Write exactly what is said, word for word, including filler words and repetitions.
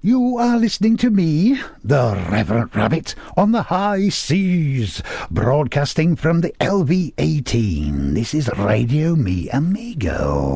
You are listening to me, the Reverend Rabbit, on the high seas, broadcasting from the L V eighteen. This is Radio Mi Amigo.